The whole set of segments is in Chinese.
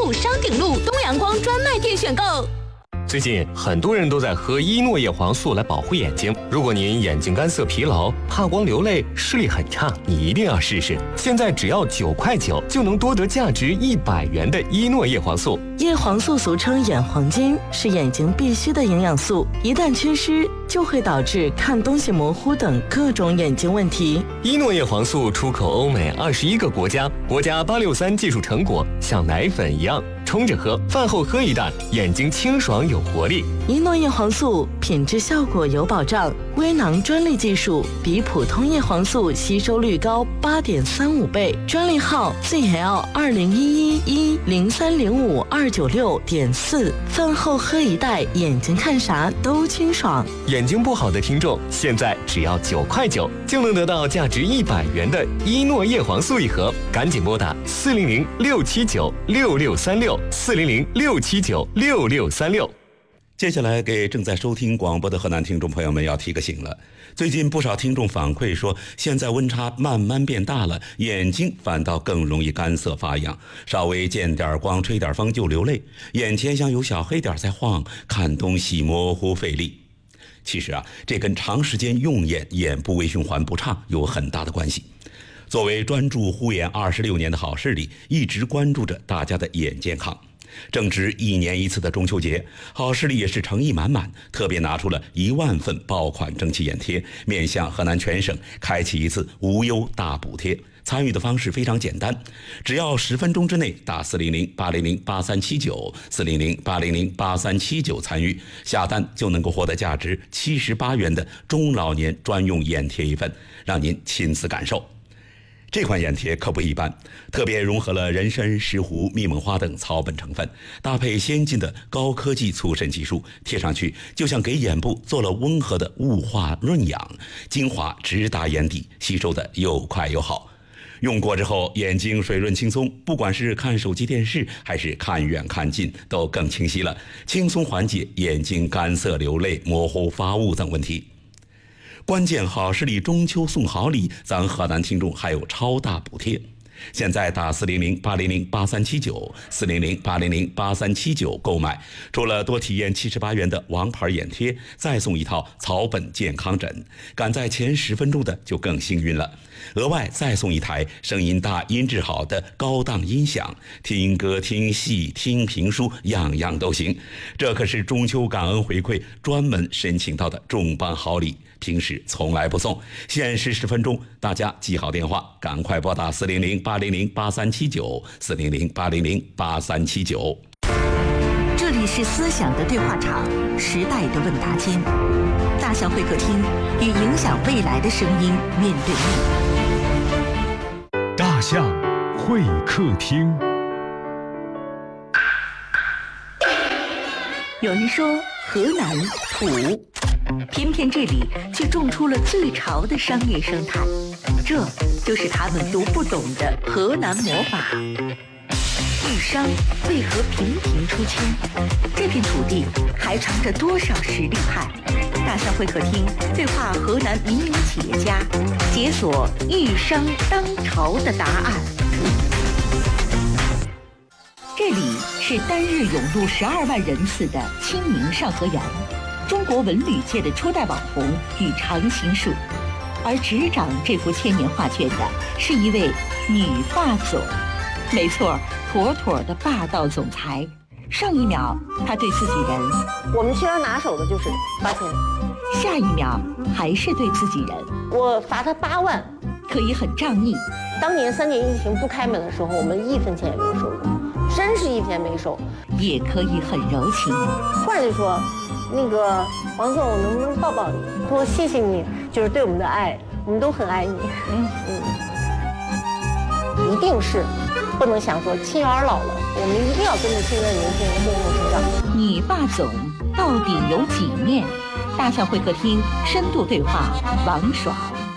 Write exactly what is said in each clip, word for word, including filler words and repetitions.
路商鼎路东阳光专卖店选购。 最近很多人都在喝伊诺叶黄素来保护眼睛。如果您眼睛干涩、疲劳、怕光、流泪、视力很差，你一定要试试。现在只要九块九就能多得价值一百元的伊诺叶黄素。 叶黄素俗称眼黄金，是眼睛必需的营养素，一旦缺失就会导致看东西模糊等各种眼睛问题。 伊诺叶黄素出口欧美二十一个国家，国家八六三技术成果，像奶粉一样冲着喝，饭后喝一袋，眼睛清爽有活力。 伊诺叶黄素品质效果有保障，微囊专利技术，比普通叶黄素吸收率高八点三五倍，专利号 Z L 二零一一一零三零五二九六点四。饭后喝一袋，眼睛看啥都清爽。 眼睛不好的听众，现在只要九块九就能得到价值一百元的伊诺叶黄素一盒，赶紧拨打四零零六七九六六三六四零零六七九六六三六。 接下来给正在收听广播的河南听众朋友们要提个醒了，最近不少听众反馈说，现在温差慢慢变大了，眼睛反倒更容易干涩发痒，稍微见点光吹点风就流泪，眼前像有小黑点在晃，看东西模糊费力。其实啊，这跟长时间用眼眼部微循环不畅有很大的关系。作为专注护眼二十六年的好视力，一直关注着大家的眼健康。正值一年一次的中秋节，好视力也是诚意满满，特别拿出了一万份爆款蒸汽眼贴，面向河南全省开启一次无忧大补贴。参与的方式非常简单，只要十分钟之内打四零零八零零八三七九四零零八零零八三七九参与下单，就能够获得价值七十八元的中老年专用眼贴一份，让您亲自感受。这款眼贴可不一般，特别融合了人参、石斛、蜜蒙花等草本成分，搭配先进的高科技促渗技术，贴上去就像给眼部做了温和的雾化润养，精华直达眼底，吸收的又快又好。用过之后，眼睛水润轻松，不管是看手机电视还是看远看近都更清晰了，轻松缓解眼睛干涩、流泪、模糊、发雾等问题。关键好视力中秋送好礼，咱河南听众还有超大补贴。现在打四零零八零零八三七九四零零八零零八三七九购买，除了多体验七十八元的王牌眼贴，再送一套草本健康枕，赶在前十分钟的就更幸运了。额外再送一台声音大音质好的高档音响，听歌听戏听评书样样都行。这可是中秋感恩回馈专门申请到的重磅好礼，平时从来不送，限时十分钟，大家记好电话，赶快拨打四零零八零零八三七九四零零八零零八三七九。 这里是思想的对话场，时代的问答间，大象会客厅与影响未来的声音面对面。 大象会客厅。 有人说河南土，偏偏这里却种出了最潮的商业生态，这就是他们读不懂的河南魔法。豫商为何频频出圈？这片土地还藏着多少实力派？大象会客厅对话河南民营企业家，解锁豫商当朝的答案。这里是单日涌入十二万人次的清明上河园，中国文旅界的初代网红与常青树，而执掌这幅千年画卷的是一位女霸总。没错，妥妥的霸道总裁。上一秒他对自己人， 我们青儿拿手的就是八千， 下一秒还是对自己人， 我罚他八万， 可以很仗义。 当年三年疫情不开门的时候，我们一分钱也没有收过，真是一分没收。 也可以很柔情， 忽然就说，那个王总，我能不能抱抱你？说谢谢你，就是对我们的爱，我们都很爱你。嗯嗯，一定是。不能想说青儿老了，我们一定要跟着现在的年轻人共同成长。 女霸总到底有几面？大象会客厅深度对话王爽。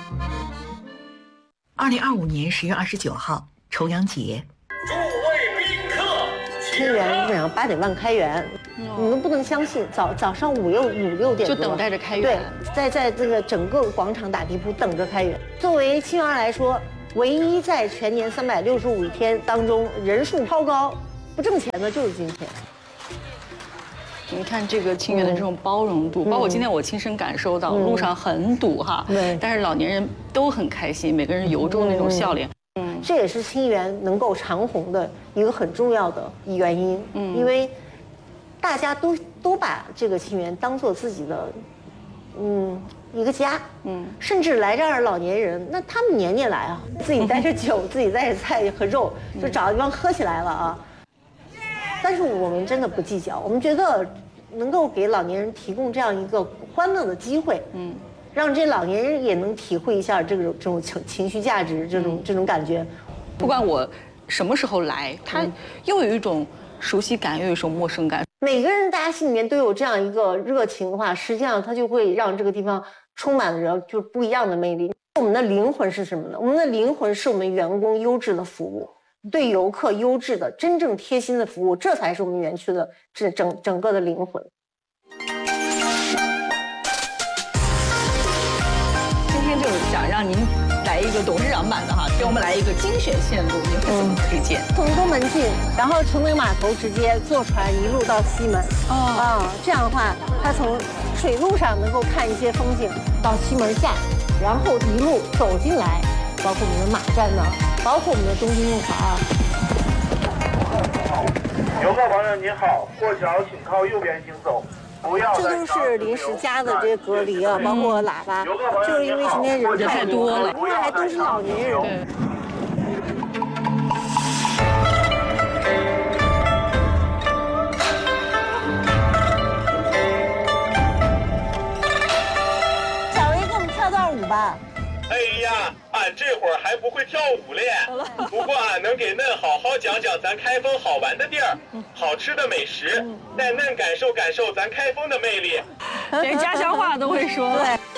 二零二五年十月二十九号，重阳节。 诸位宾客， 千园基本上八点半开园，哦、你们不能相信，早早上五六五六点就等待着开园。 对，在在这个整个广场打地铺等着开园。作为青儿来说，唯一在全年三百六十五天当中人数超高， 不挣钱的就是金钱。 你看这个清远的这种包容度，包括今天我亲身感受到，路上很堵哈，但是老年人都很开心，每个人由衷那种笑脸。 嗯，这也是清源能够长红的一个很重要的原因。嗯，因为大家都都把这个清源当做自己的，嗯，一个家。嗯，甚至来这儿的老年人，那他们年年来啊，自己带着酒，自己带着菜和肉，就找个地方喝起来了啊。但是我们真的不计较，我们觉得能够给老年人提供这样一个欢乐的机会，嗯，让这老年人也能体会一下这种这种情情绪价值，这种这种感觉。 不管我什么时候来，他又有一种熟悉感，又有一种陌生感。 每个人大家心里面都有这样一个热情的话，实际上它就会让这个地方充满了就不一样的魅力。我们的灵魂是什么呢？我们的灵魂是我们员工优质的服务。对游客优质的、真正贴心的服务，这才是我们园区的这整整个的灵魂。 今天就想让您来一个董事长版的哈，给我们来一个精选线路，您会怎么推荐？ 从东门进，然后崇明码头直接坐船一路到西门。哦啊，这样的话，它从水路上能够看一些风景，到西门下，然后一路走进来。包括我们的马站呢，包括我们的东京用华。 游客朋友您好，过桥请靠右边行走，不要。 这都是临时加的这些隔离啊，包括喇叭，就是因为今天人太多了，另外还都是老年人。小薇给我们跳段舞吧。 哎呀，俺这会儿还不会跳舞嘞，不过俺能给恁好好讲讲咱开封好玩的地儿，好吃的美食，带恁感受感受咱开封的魅力， 连家乡话都会说。 对。